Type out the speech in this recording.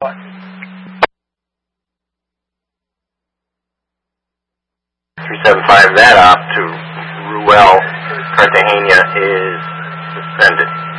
375, that op to Ruel Cartagena is suspended.